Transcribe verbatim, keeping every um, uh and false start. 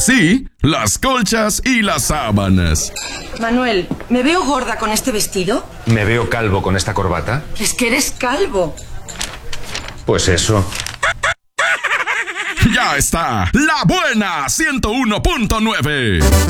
así las colchas y las sábanas. Manuel, ¿me veo gorda con este vestido? ¿Me veo calvo con esta corbata? Es que eres calvo. Pues eso. Ya está, La Buena ciento uno punto nueve.